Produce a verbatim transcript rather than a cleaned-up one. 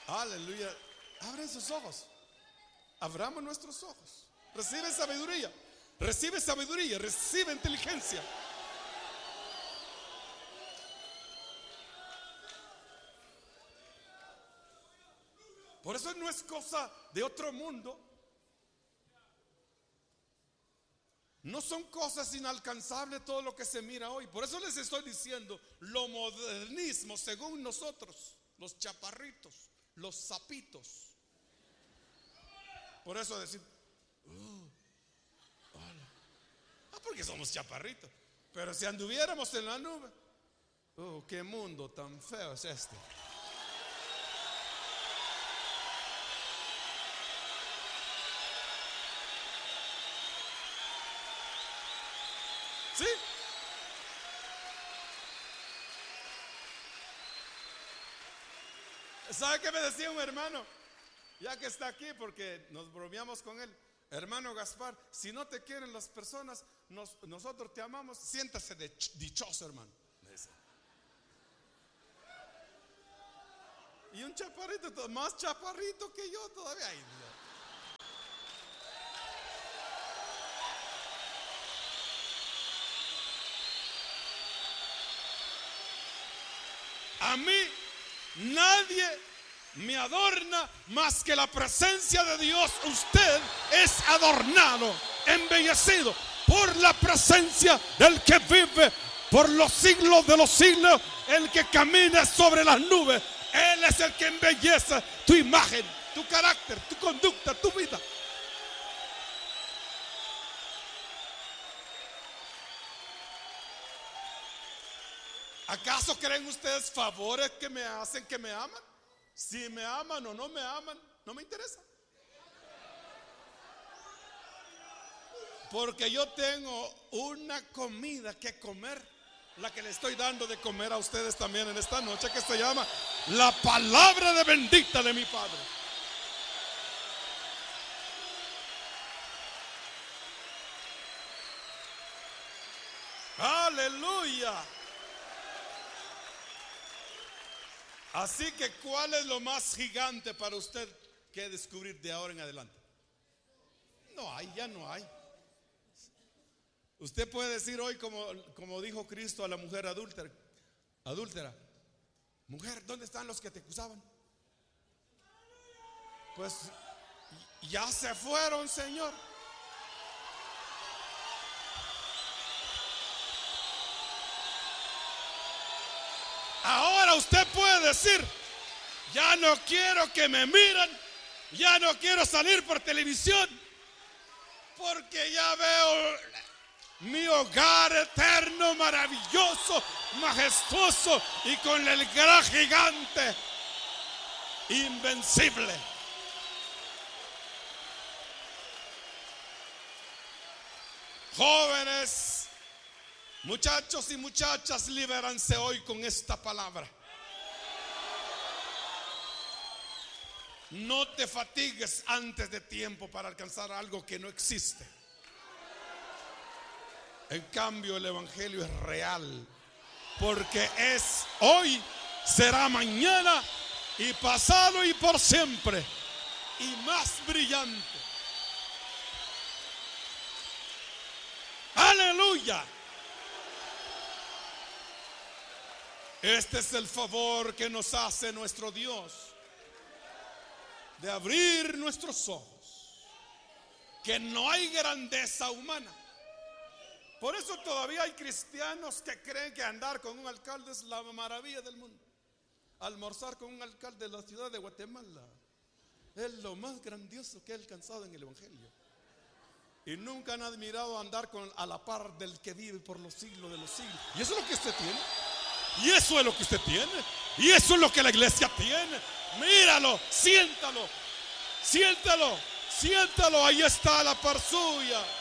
Aleluya. Abren sus ojos. Abramos nuestros ojos. Recibe sabiduría. Recibe sabiduría. Recibe inteligencia. Por eso no es cosa de otro mundo. No son cosas inalcanzables todo lo que se mira hoy. Por eso les estoy diciendo, lo modernismo según nosotros, los chaparritos, los sapitos. Por eso decir, oh, hola. Ah, porque somos chaparritos. Pero si anduviéramos en la nube, oh, qué mundo tan feo es este. ¿Sí? ¿Sabe qué me decía un hermano? Ya que está aquí, porque nos bromeamos con él. Hermano Gaspar, si no te quieren las personas, nos, nosotros te amamos. Siéntase de dichoso, hermano. Y un chaparrito, más chaparrito que yo todavía. Ay, Dios. A mí nadie me adorna más que la presencia de Dios. Usted es adornado, embellecido por la presencia del que vive por los siglos de los siglos, el que camina sobre las nubes. Él es el que embellece tu imagen, tu carácter, tu conducta, tu vida. ¿Acaso creen ustedes favores que me hacen que me aman? Si me aman o no me aman, no me interesa. Porque yo tengo una comida que comer, la que le estoy dando de comer a ustedes también en esta noche, que se llama la palabra de bendita de mi Padre. Aleluya. Así que, ¿cuál es lo más gigante para usted que descubrir de ahora en adelante? No hay, ya no hay. Usted puede decir hoy, como, como dijo Cristo a la mujer adúltera, adúltera, mujer, ¿dónde están los que te acusaban? Pues ya se fueron, Señor. Ahora usted puede decir, ya no quiero que me miren, ya no quiero salir por televisión, porque ya veo mi hogar eterno, maravilloso, majestuoso y con el gran gigante invencible. Jóvenes, muchachos y muchachas, libéranse hoy con esta palabra. No te fatigues antes de tiempo para alcanzar algo que no existe. En cambio, el evangelio es real, porque es hoy, será mañana y pasado y por siempre, y más brillante. Aleluya. Este es el favor que nos hace nuestro Dios, de abrir nuestros ojos, que no hay grandeza humana. Por eso todavía hay cristianos que creen que andar con un alcalde es la maravilla del mundo. Almorzar con un alcalde de la ciudad de Guatemala es lo más grandioso que he alcanzado en el evangelio. Y nunca han admirado andar con, a la par del que vive por los siglos de los siglos. Y eso es lo que usted tiene. Y eso es lo que usted tiene. Y eso es lo que la iglesia tiene. Míralo, siéntalo, siéntalo, siéntalo. Ahí está la par suya.